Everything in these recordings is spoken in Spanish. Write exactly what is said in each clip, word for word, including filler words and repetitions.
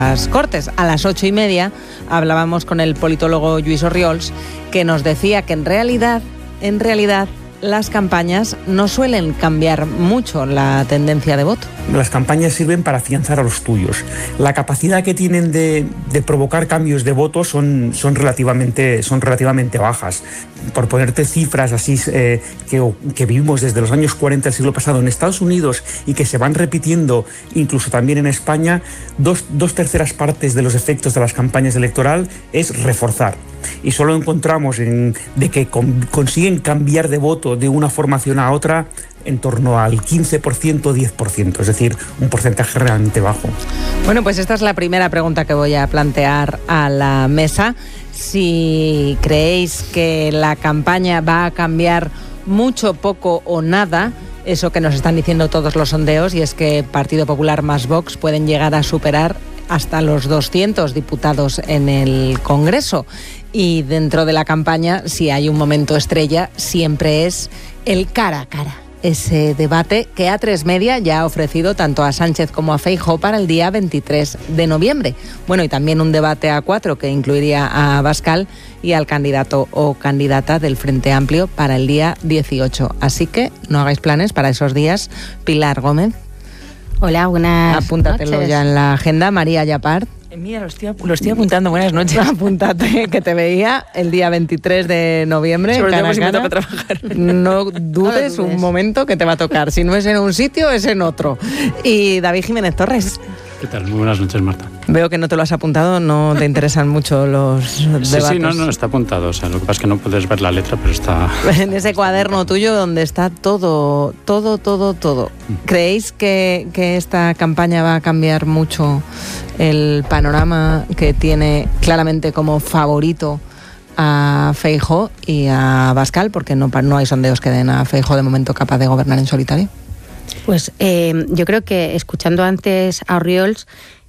las Cortes. A las ocho y media hablábamos con el politólogo Lluís Orriols, que nos decía que en realidad, en realidad, las campañas no suelen cambiar mucho la tendencia de voto. Las campañas sirven para afianzar a los tuyos. La capacidad que tienen de, de provocar cambios de voto son, son, relativamente, son relativamente bajas. Por ponerte cifras así eh, que, que vivimos desde los años cuarenta del siglo pasado en Estados Unidos y que se van repitiendo incluso también en España, dos, dos terceras partes de los efectos de las campañas electorales es reforzar. Y solo encontramos en, de que con, consiguen cambiar de voto de una formación a otra en torno al quince por ciento, diez por ciento, es decir, un porcentaje realmente bajo. Bueno, pues esta es la primera pregunta que voy a plantear a la mesa. Si creéis que la campaña va a cambiar mucho, poco o nada, eso que nos están diciendo todos los sondeos, y es que Partido Popular más Vox pueden llegar a superar hasta los doscientos diputados en el Congreso. Y dentro de la campaña, si hay un momento estrella, siempre es el cara a cara. Ese debate que A tres Media ya ha ofrecido tanto a Sánchez como a Feijóo para el día veintitrés de noviembre. Bueno, y también un debate a cuatro que incluiría a Abascal y al candidato o candidata del Frente Amplio para el día dieciocho. Así que no hagáis planes para esos días. Pilar Gómez. Hola, buenas Apúntatelo noches. ya en la agenda. María Yapart. Mira, lo estoy, lo estoy apuntando. Buenas noches. Apúntate, que te veía el día veintitrés de noviembre. Sobre todo cara si a me cara. toca trabajar. No dudes un momento que te va a tocar. Si no es en un sitio, es en otro. Y David Jiménez Torres. ¿Qué tal? Muy buenas noches, Marta. Veo que no te lo has apuntado, no te interesan mucho los Sí, debates. sí, no, no, está apuntado. O sea, lo que pasa es que no puedes ver la letra, pero está... En ese cuaderno tuyo donde está todo, todo, todo, todo. ¿Creéis que, que esta campaña va a cambiar mucho el panorama que tiene claramente como favorito a Feijóo y a Abascal? Porque no, no hay sondeos que den a Feijóo de momento capaz de gobernar en solitario. Pues eh, yo creo que escuchando antes a Orriols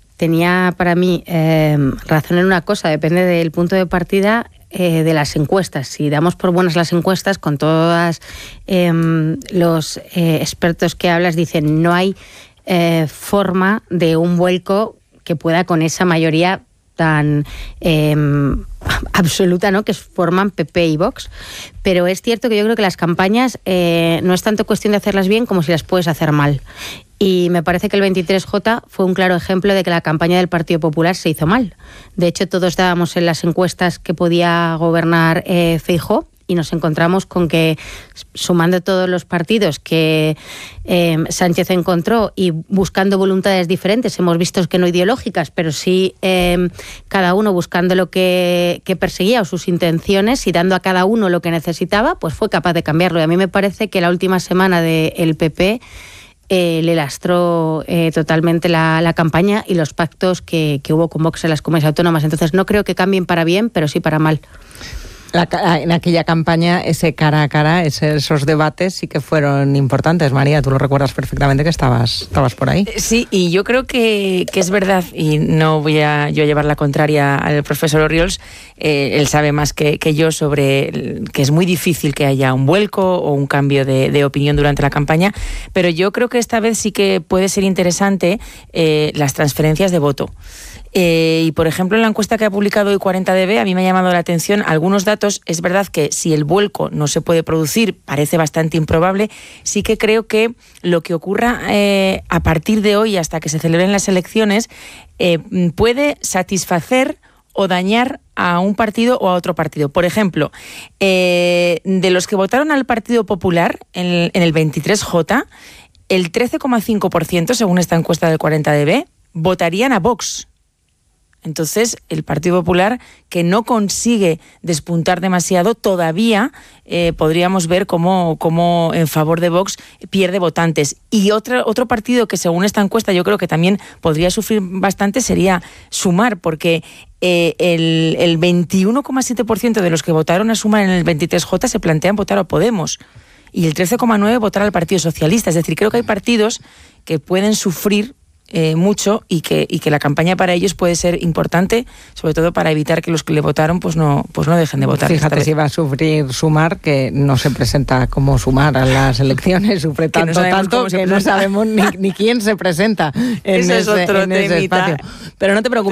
tenía para mí eh, razón en una cosa, depende del punto de partida eh, de las encuestas. Si damos por buenas las encuestas, con todos eh, los eh, expertos que hablas dicen no hay eh, forma de un vuelco que pueda con esa mayoría tan eh, absoluta, ¿no?, que forman P P y Vox. Pero es cierto que yo creo que las campañas eh, no es tanto cuestión de hacerlas bien como si las puedes hacer mal. Y me parece que el veintitrés J fue un claro ejemplo de que la campaña del Partido Popular se hizo mal. De hecho, todos dábamos en las encuestas que podía gobernar eh, Feijóo, y nos encontramos con que, sumando todos los partidos que eh, Sánchez encontró y buscando voluntades diferentes, hemos visto que no ideológicas, pero sí eh, cada uno buscando lo que, que perseguía o sus intenciones y dando a cada uno lo que necesitaba, pues fue capaz de cambiarlo. Y a mí me parece que la última semana del P P eh, le lastró eh, totalmente la, la campaña y los pactos que, que hubo con Vox en las comunidades autónomas. Entonces no creo que cambien para bien, pero sí para mal. La, en aquella campaña, ese cara a cara, ese, esos debates sí que fueron importantes. María, tú lo recuerdas perfectamente que estabas, estabas por ahí. Sí, y yo creo que, que es verdad, y no voy a yo a llevar la contraria al profesor Orriols, eh, él sabe más que, que yo sobre el, que es muy difícil que haya un vuelco o un cambio de, de opinión durante la campaña, pero yo creo que esta vez sí que puede ser interesante eh, las transferencias de voto. Eh, y por ejemplo, en la encuesta que ha publicado hoy cuarenta D B, a mí me ha llamado la atención algunos datos. Es verdad que si el vuelco no se puede producir, parece bastante improbable. Sí que creo que lo que ocurra eh, a partir de hoy hasta que se celebren las elecciones eh, puede satisfacer o dañar a un partido o a otro partido. Por ejemplo, eh, de los que votaron al Partido Popular en, en el veintitrés J, el trece coma cinco por ciento, según esta encuesta del cuarenta D B, votarían a Vox. Entonces, el Partido Popular, que no consigue despuntar demasiado, todavía eh, podríamos ver cómo, cómo en favor de Vox pierde votantes. Y otro, otro partido que, según esta encuesta, yo creo que también podría sufrir bastante sería Sumar, porque eh, el, el veintiuno coma siete por ciento de los que votaron a Sumar en el veintitrés J se plantean votar a Podemos y el trece coma nueve por ciento votar al Partido Socialista. Es decir, creo que hay partidos que pueden sufrir eh, mucho y que, y que la campaña para ellos puede ser importante, sobre todo para evitar que los que le votaron pues no, pues no dejen de votar. Fíjate si va a sufrir Sumar, que no se presenta como Sumar a las elecciones, sufre tanto, no tanto que no sabemos ni, ni quién se presenta en, ese, ese, es otro en ese espacio. Pero no te preocupes.